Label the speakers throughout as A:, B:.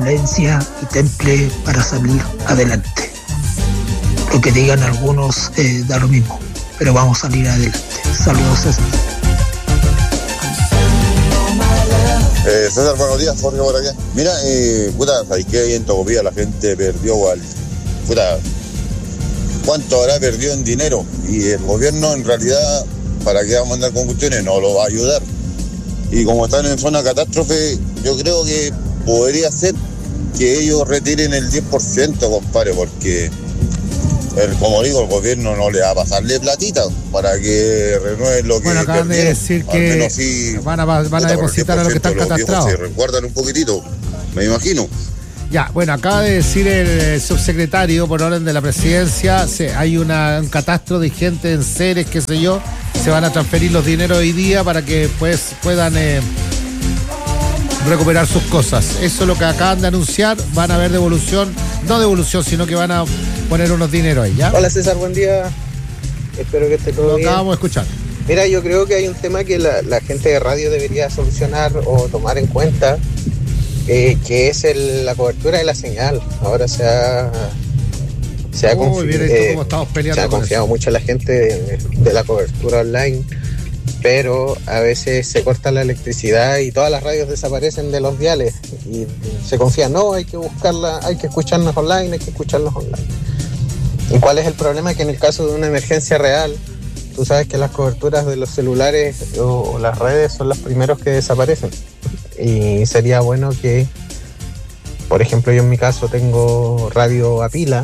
A: violencia y temple para salir adelante. Lo que digan algunos da lo mismo, pero vamos a salir adelante. Saludos, César.
B: César, buenos días, Jorge por acá. Mira, ¿sabes qué? Ahí en Tocopilla la gente perdió ¿cuánto habrá perdido en dinero? Y el gobierno en realidad, ¿para qué vamos a andar con cuestiones? No lo va a ayudar. Y como están en zona catástrofe, yo creo que podría ser que ellos retiren el 10%, compadre, porque como digo, el gobierno no le va a pasarle platita para que renueven lo que
C: bueno, acaban
B: perdieron.
C: De decir que sí, van a depositar a los que están catastrados.
B: Se recuerdan un poquitito, me imagino.
C: Ya, bueno, acaba de decir el subsecretario, por orden de la presidencia, hay un catastro de gente en Ceres, qué sé yo, se van a transferir los dineros hoy día para que pues puedan recuperar sus cosas. Eso es lo que acaban de anunciar, van a haber devolución, no devolución, sino que van a poner unos dineros ahí, ¿ya?
D: Hola César, buen día, espero que esté todo bien.
C: Lo acabamos de escuchar.
D: Mira, yo creo que hay un tema que la gente de radio debería solucionar o tomar en cuenta, que es la cobertura de la señal. Ahora se ha confiado mucho en la gente de la cobertura online, pero a veces se corta la electricidad y todas las radios desaparecen de los diales y se confía, no, hay que buscarla, hay que escucharnos online. ¿Y cuál es el problema? Que en el caso de una emergencia real, tú sabes que las coberturas de los celulares o las redes son los primeros que desaparecen. Y sería bueno que, por ejemplo, yo en mi caso tengo radio a pila.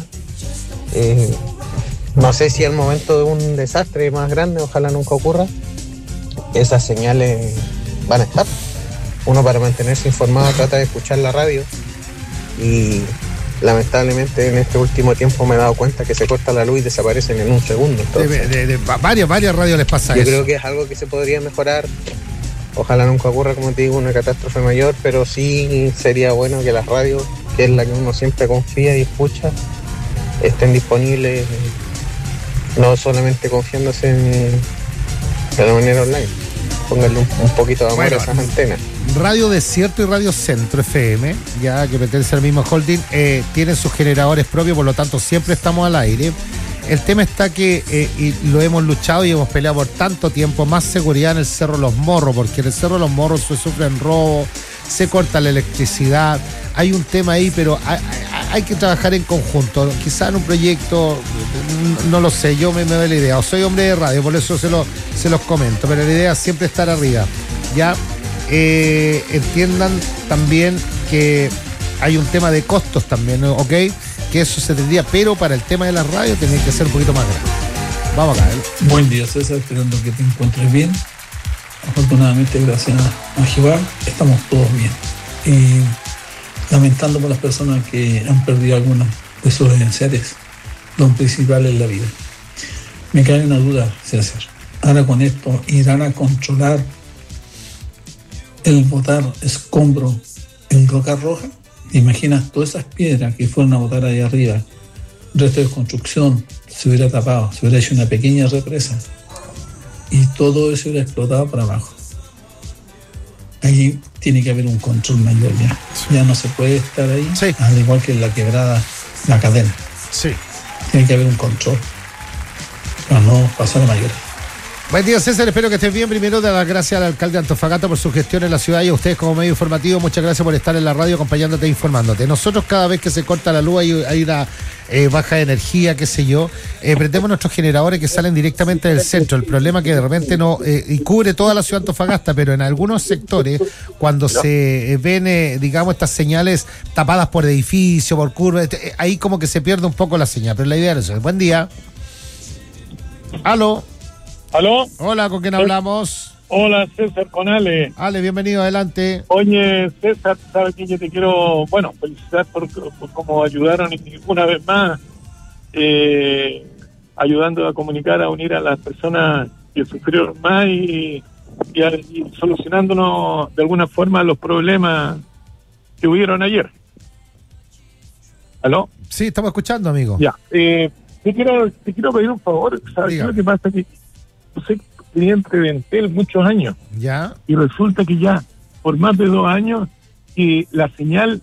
D: No sé si al momento de un desastre más grande, ojalá nunca ocurra, esas señales van a estar. Uno, para mantenerse informado, trata de escuchar la radio y lamentablemente en este último tiempo me he dado cuenta que se corta la luz y desaparecen en un segundo.
C: Entonces, varias radios les pasa
D: yo
C: eso.
D: Yo creo que es algo que se podría mejorar. Ojalá nunca ocurra, como te digo, una catástrofe mayor, pero sí sería bueno que las radios, que es la que uno siempre confía y escucha, estén disponibles, no solamente confiándose de la manera online. Pónganle un poquito de amor a esas antenas.
C: Radio Desierto y Radio Centro FM, ya que pertenece al mismo holding, tienen sus generadores propios, por lo tanto siempre estamos al aire. El tema está que, y lo hemos luchado y hemos peleado por tanto tiempo, más seguridad en el Cerro Los Morros, porque en el Cerro Los Morros se sufren robos, se corta la electricidad, hay un tema ahí, pero hay que trabajar en conjunto, quizá en un proyecto, no lo sé, yo me doy la idea, o soy hombre de radio, por eso se los comento, pero la idea es siempre estar arriba, ¿ya? Entiendan también que hay un tema de costos también, ¿ok? Que eso se tendría, pero para el tema de la radio tiene que ser un poquito más grande. Vamos acá.
E: Buen día, César, esperando que te encuentres bien. Afortunadamente, gracias a Jehová, estamos todos bien. Y lamentando por las personas que han perdido algunos de sus seres, lo principal en la vida. Me cae una duda, César. Ahora con esto, ¿irán a controlar el botar escombro en Roca Roja? ¿Te imaginas todas esas piedras que fueron a botar ahí arriba? El resto de construcción se hubiera tapado, se hubiera hecho una pequeña represa y todo eso hubiera explotado para abajo. Ahí tiene que haber un control mayor ya. Ya no se puede estar ahí, sí. Al igual que en la quebrada, la cadena.
C: Sí.
E: Tiene que haber un control para no pasar a mayores.
C: Buen día, César, espero que estés bien. Primero, dar las gracias al alcalde de Antofagasta por su gestión en la ciudad y a ustedes como medio informativo. Muchas gracias por estar en la radio acompañándote e informándote. Nosotros cada vez que se corta la luz hay una baja de energía, qué sé yo, prendemos nuestros generadores que salen directamente del centro. El problema es que de repente no, y cubre toda la ciudad de Antofagasta, pero en algunos sectores, cuando se ven, digamos, estas señales tapadas por edificio, por curvas, ahí como que se pierde un poco la señal. Pero la idea es eso. Buen día. ¿Aló? Hola, ¿con quién hablamos?
F: Hola, César, con Ale.
C: Ale, bienvenido, adelante.
F: Oye, César, sabes que yo te quiero, felicitar por cómo ayudaron y una vez más ayudando a comunicar, a unir a las personas que sufrieron más y solucionándonos de alguna forma los problemas que hubieron ayer. ¿Aló?
C: Sí, estamos escuchando, amigo.
F: Ya, te quiero pedir un favor. ¿Sabes qué es lo que pasa? Que yo soy cliente de Entel muchos años.
C: Ya.
F: Y resulta que ya, por más de 2 años, la señal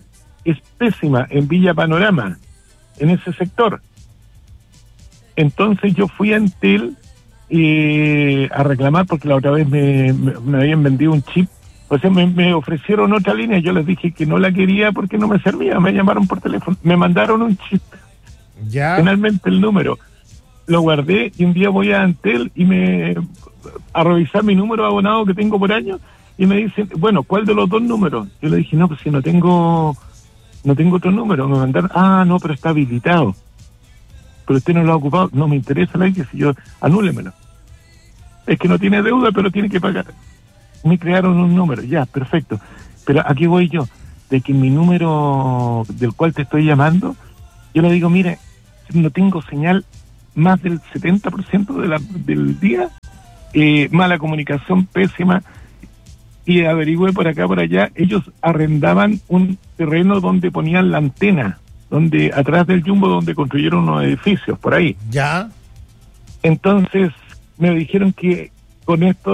F: es pésima en Villa Panorama, en ese sector. Entonces yo fui a Entel a reclamar porque la otra vez me habían vendido un chip. O sea, me ofrecieron otra línea, yo les dije que no la quería porque no me servía, me llamaron por teléfono, me mandaron un chip.
C: Ya.
F: Finalmente el número lo guardé y un día voy a Antel a revisar mi número de abonado que tengo por año y me dicen, bueno, ¿cuál de los dos números? Yo le dije, no, pues si no tengo otro número. Me mandaron, no, pero está habilitado. Pero usted no lo ha ocupado. No me interesa la que si yo, anúlemelo. Es que no tiene deuda, pero tiene que pagar. Me crearon un número, ya, perfecto. Pero aquí voy yo, de que mi número del cual te estoy llamando, yo le digo, mire, no tengo señal más del 70% del día, mala comunicación, pésima, y averigüé por acá, por allá, ellos arrendaban un terreno donde ponían la antena, donde atrás del Jumbo, donde construyeron unos edificios, por ahí.
C: Ya.
F: Entonces, me dijeron que con esto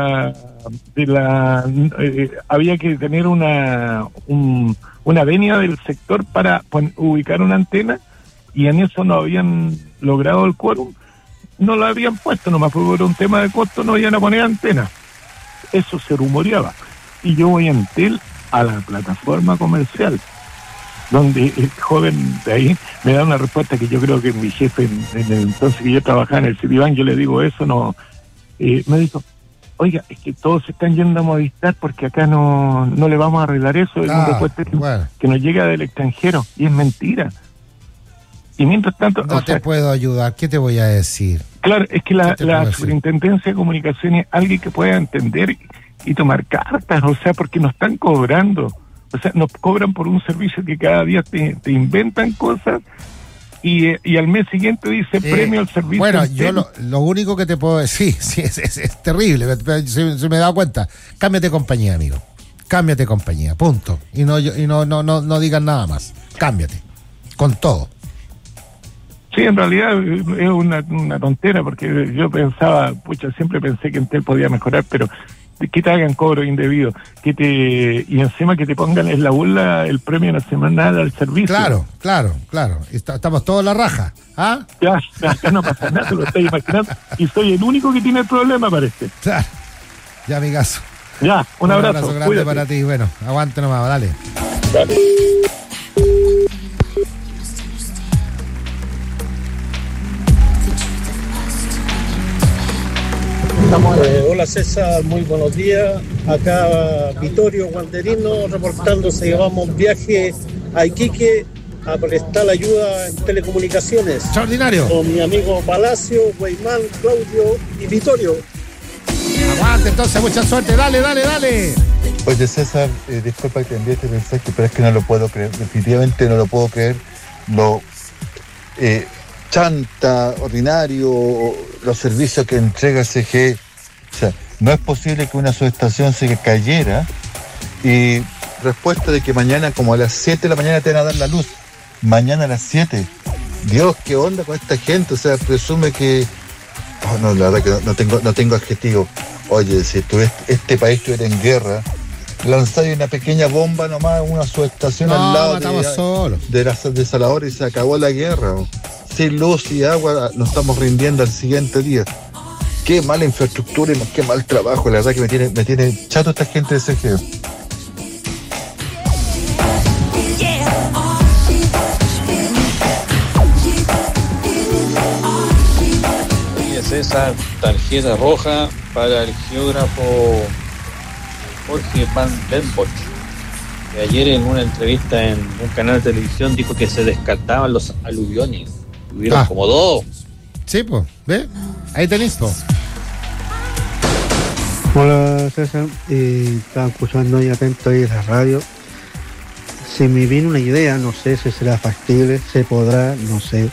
F: había que tener una venia del sector para ubicar una antena, y en eso no habían logrado el quórum, no lo habían puesto, nomás por un tema de costo no iban a poner antena. Eso se rumoreaba. Y yo voy a Entel, a la plataforma comercial, donde el joven de ahí me da una respuesta que yo creo que mi jefe, en el entonces que yo trabajaba en el Citibank, yo le digo eso, no, me dijo, oiga, es que todos se están yendo a Movistar porque acá no le vamos a arreglar eso, es un repuesto que nos llega del extranjero, y es mentira. Y mientras tanto...
C: No te puedo ayudar, ¿qué te voy a decir?
F: Claro, es que la Superintendencia de Comunicaciones es alguien que pueda entender y tomar cartas, o sea, porque nos están cobrando. O sea, nos cobran por un servicio que cada día te inventan cosas y al mes siguiente dice premio al servicio.
C: Bueno, yo lo único que te puedo decir, sí, es terrible, se me da cuenta. Cámbiate de compañía, amigo. Cámbiate de compañía, punto. Y no digan nada más. Cámbiate. Con todo.
F: Sí, en realidad es una tontera, porque yo pensaba, siempre pensé que Entel podía mejorar, pero que te hagan cobro indebido, y encima que te pongan en la burla el premio nacional al servicio. Claro. Estamos todos a la raja. ¿Ah? Ya, acá no pasa nada, lo estoy imaginando, y soy el único que tiene el problema, parece.
C: Claro. Ya, amigazo.
F: Ya, un abrazo
C: grande.
F: Cuídate.
C: Para ti. Bueno, aguante nomás, dale.
G: Hola César, muy buenos días. Acá Vittorio Guanderino reportándose. Llevamos viaje a Iquique a prestar ayuda en telecomunicaciones.
C: Extraordinario.
G: Con mi amigo Palacio, Guaymán, Claudio y Vittorio.
C: Aguante entonces, mucha suerte. Dale.
B: Oye César, disculpa que te envíe este mensaje, pero es que no lo puedo creer. Definitivamente no lo puedo creer. Chanta, ordinario, los servicios que entrega CGE. O sea, no es posible que una subestación se cayera y respuesta de que mañana como a las 7 de la mañana te van a dar la luz. Mañana a las 7. Dios, ¿qué onda con esta gente? O sea, presume que... la verdad que no tengo adjetivo. Oye, si este país estuviera en guerra, lanzáis una pequeña bomba nomás en una subestación al lado de la desaladora y se acabó la guerra. Sin luz y agua nos estamos rindiendo al siguiente día. Qué mala infraestructura y qué mal trabajo. La verdad que me tiene chato esta gente de CGE.
H: César, tarjeta roja para el geógrafo Jorge Van Denbosch, que ayer en una entrevista en un canal de televisión dijo que se descartaban los aluviones. Hubieron como dos.
C: Sí, pues, ¿ves? Ahí tenés, po.
I: Hola César, estaba escuchando ahí atento ahí la radio. Se me viene una idea, no sé si será factible, se podrá, no sé.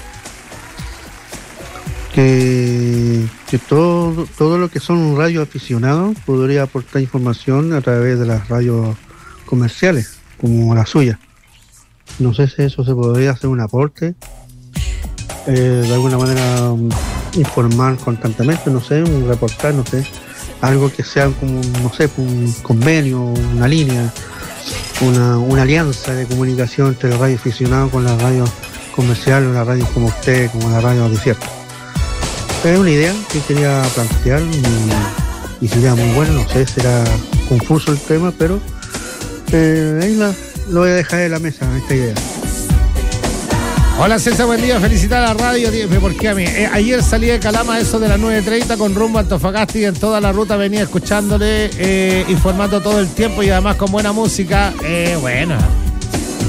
I: Que todo lo que son radios aficionados podría aportar información a través de las radios comerciales, como la suya. No sé si eso se podría hacer un aporte, de alguna manera informar constantemente, no sé, un reportaje, no sé, algo que sea como, no sé, un convenio, una línea, una alianza de comunicación entre la radio aficionado con la radio comercial, o la radio como usted, como la radio desierto. Es una idea que quería plantear y sería muy bueno, no sé, será confuso el tema, pero ahí lo voy a dejar en la mesa, esta idea.
C: Hola César, buen día, felicitar a la radio, porque a mí, ayer salí de Calama eso de las 9:30 con rumbo a Antofagasta y en toda la ruta venía escuchándole, informando todo el tiempo y además con buena música, bueno.